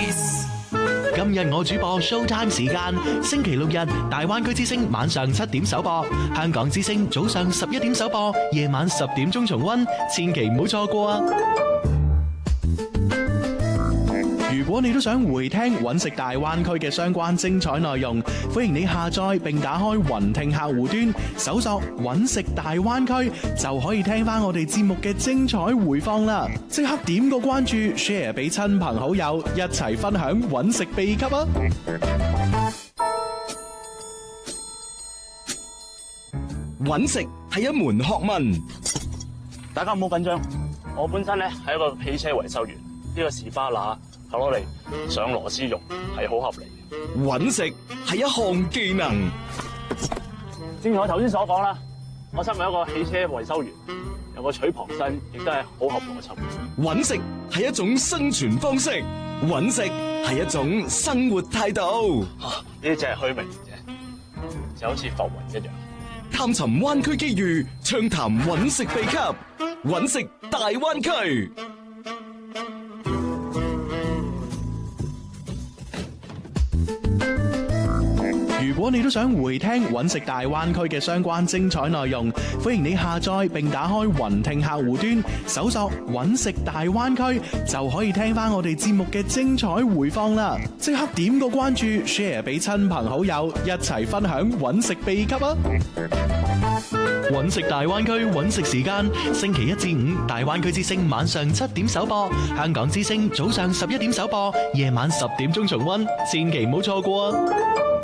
Nice。 今日我主播 Showtime 時間，星期六日大灣區之聲晚上7點首播，香港之聲早上11點首播，夜晚10點鐘重溫，千祈唔好錯過啊！如果你都想回聽揾食大灣區嘅相關精彩內容，歡迎你下載並打開雲聽客戶端，搜索揾食大灣區，就可以聽翻我哋節目嘅精彩回放啦！即刻點個關注 ，share 俾親朋好友，一齊分享揾食秘笈啊！ 揾食係一門學問， 大家唔好緊張。我本身咧係一個汽車維修員，呢個士巴拿攞嚟上螺絲用係好合理嘅。 揾食係一項技能， 正如我頭先所講啦，我身為一個汽車維修員，有個取旁身，亦都係好合邏輯。 揾食係一種生存方式，揾食係一種生活態度。 呢啲只係虛名啫，就好似浮雲一樣。 探尋灣區機遇，暢談揾食秘笈，揾食大灣區。 如果你都想回聽揾食大灣區嘅相關精彩內容，歡迎你下載並打開雲聽客戶端，搜索揾食大灣區，就可以聽翻我哋節目嘅精彩回放啦！即刻點個關注 ，share 俾親朋好友，一齊分享揾食秘笈啊！揾食大灣區揾食時間，星期一至五大灣區之聲晚上7點首播，香港之聲早上11點首播，夜晚10點鐘重溫，千祈唔好錯過啊！